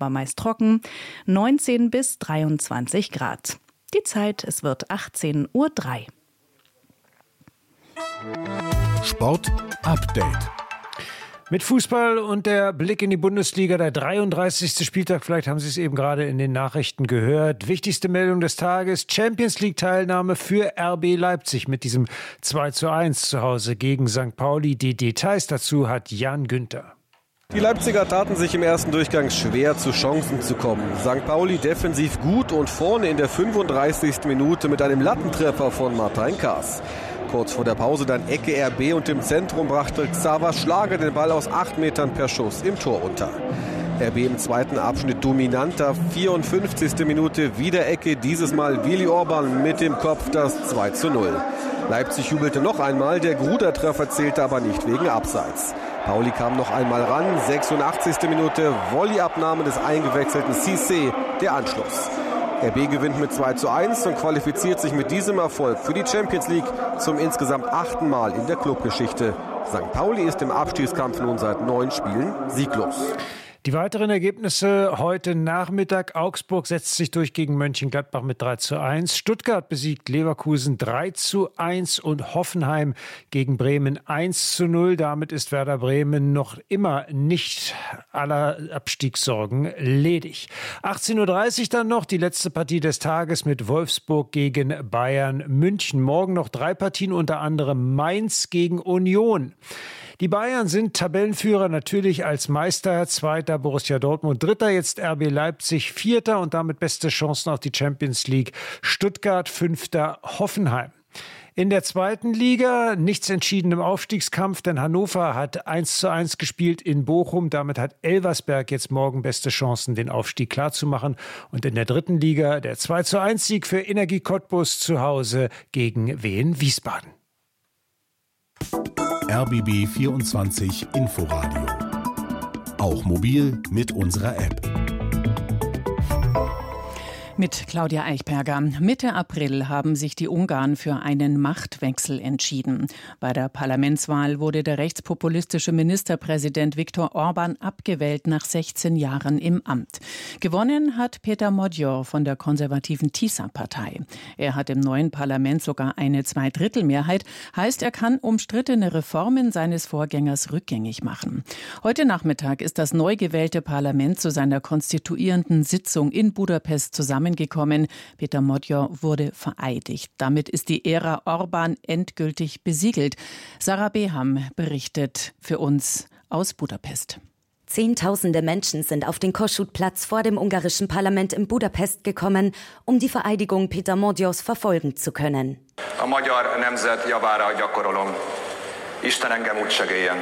aber meist trocken, 19 bis 23 Grad. Die Zeit, es wird 18:03 Uhr. Sport Update. Mit Fußball und der Blick in die Bundesliga, der 33. Spieltag, vielleicht haben Sie es eben gerade in den Nachrichten gehört. Wichtigste Meldung des Tages, Champions-League-Teilnahme für RB Leipzig mit diesem 2:1 zu Hause gegen St. Pauli. Die Details dazu hat Jan Günther. Die Leipziger taten sich im ersten Durchgang schwer, zu Chancen zu kommen. St. Pauli defensiv gut und vorne in der 35. Minute mit einem Lattentreffer von Martin Kaas. Kurz vor der Pause dann Ecke RB und im Zentrum brachte Xaver Schlager den Ball aus 8 Metern per Schuss im Tor unter. RB im zweiten Abschnitt dominanter, 54. Minute wieder Ecke, dieses Mal Willi Orban mit dem Kopf das 2:0. Leipzig jubelte noch einmal, der Gruder-Treffer zählte aber nicht wegen Abseits. Pauli kam noch einmal ran, 86. Minute, Volleyabnahme des eingewechselten Cissé, der Anschluss. RB gewinnt mit 2:1 und qualifiziert sich mit diesem Erfolg für die Champions League zum insgesamt 8. Mal in der Clubgeschichte. St. Pauli ist im Abstiegskampf nun seit 9 Spielen sieglos. Die weiteren Ergebnisse heute Nachmittag. Augsburg setzt sich durch gegen Mönchengladbach mit 3:1. Stuttgart besiegt Leverkusen 3:1 und Hoffenheim gegen Bremen 1:0. Damit ist Werder Bremen noch immer nicht aller Abstiegssorgen ledig. 18:30 Uhr dann noch die letzte Partie des Tages mit Wolfsburg gegen Bayern München. Morgen noch 3 Partien, unter anderem Mainz gegen Union. Die Bayern sind Tabellenführer natürlich als Meister, Zweiter Borussia Dortmund, Dritter jetzt RB Leipzig, Vierter und damit beste Chancen auf die Champions League Stuttgart, Fünfter Hoffenheim. In der zweiten Liga nichts entschieden im Aufstiegskampf, denn Hannover hat 1:1 gespielt in Bochum. Damit hat Elversberg jetzt morgen beste Chancen, den Aufstieg klarzumachen. Und in der dritten Liga der 2:1-Sieg für Energie Cottbus zu Hause gegen Wien Wiesbaden. RBB 24 Inforadio. Auch mobil mit unserer App. Mit Claudia Eichberger. Mitte April haben sich die Ungarn für einen Machtwechsel entschieden. Bei der Parlamentswahl wurde der rechtspopulistische Ministerpräsident Viktor Orban abgewählt nach 16 Jahren im Amt. Gewonnen hat Péter Magyar von der konservativen TISA-Partei. Er hat im neuen Parlament sogar eine Zweidrittelmehrheit, heißt, er kann umstrittene Reformen seines Vorgängers rückgängig machen. Heute Nachmittag ist das neu gewählte Parlament zu seiner konstituierenden Sitzung in Budapest zusammengekommen. Péter Magyar wurde vereidigt. Damit ist die Ära Orban endgültig besiegelt. Sarah Beham berichtet für uns aus Budapest. Zehntausende Menschen sind auf den Kossuth-Platz vor dem ungarischen Parlament in Budapest gekommen, um die Vereidigung Péter Magyars verfolgen zu können. A magyar nemzet javára gyakorolom. Isten engem úgy segéljen.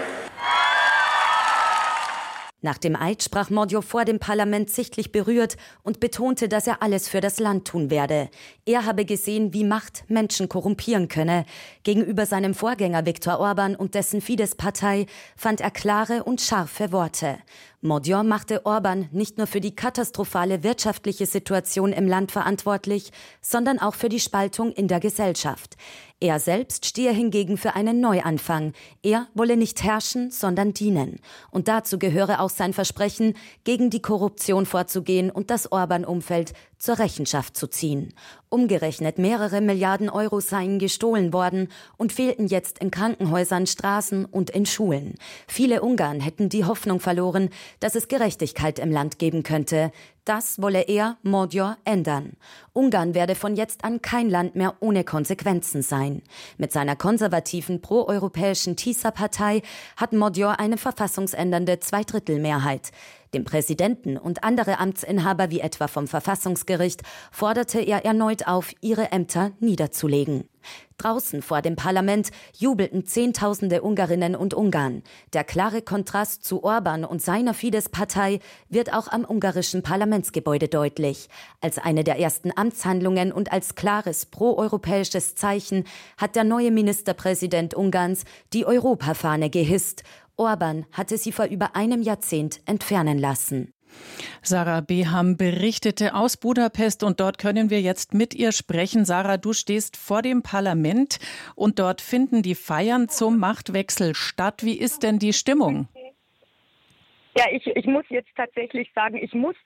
Nach dem Eid sprach Magyar vor dem Parlament sichtlich berührt und betonte, dass er alles für das Land tun werde. Er habe gesehen, wie Macht Menschen korrumpieren könne. Gegenüber seinem Vorgänger Viktor Orban und dessen Fidesz-Partei fand er klare und scharfe Worte. Magyar machte Orban nicht nur für die katastrophale wirtschaftliche Situation im Land verantwortlich, sondern auch für die Spaltung in der Gesellschaft. Er selbst stehe hingegen für einen Neuanfang. Er wolle nicht herrschen, sondern dienen. Und dazu gehöre auch sein Versprechen, gegen die Korruption vorzugehen und das Orban-Umfeld zur Rechenschaft zu ziehen. Umgerechnet mehrere Milliarden Euro seien gestohlen worden und fehlten jetzt in Krankenhäusern, Straßen und in Schulen. Viele Ungarn hätten die Hoffnung verloren, dass es Gerechtigkeit im Land geben könnte. Das wolle er, Magyar, ändern. Ungarn werde von jetzt an kein Land mehr ohne Konsequenzen sein. Mit seiner konservativen proeuropäischen TISA-Partei hat Magyar eine verfassungsändernde Zweidrittelmehrheit. Dem Präsidenten und andere Amtsinhaber wie etwa vom Verfassungsgericht forderte er erneut auf, ihre Ämter niederzulegen. Draußen vor dem Parlament jubelten Zehntausende Ungarinnen und Ungarn. Der klare Kontrast zu Orban und seiner Fidesz-Partei wird auch am ungarischen Parlamentsgebäude deutlich. Als eine der ersten Amtshandlungen und als klares proeuropäisches Zeichen hat der neue Ministerpräsident Ungarns die Europafahne gehisst. Orban hatte sie vor über einem Jahrzehnt entfernen lassen. Sarah Beham berichtete aus Budapest und dort können wir jetzt mit ihr sprechen. Sarah, du stehst vor dem Parlament und dort finden die Feiern zum Machtwechsel statt. Wie ist denn die Stimmung? Ja, ich muss jetzt tatsächlich sagen, ich musste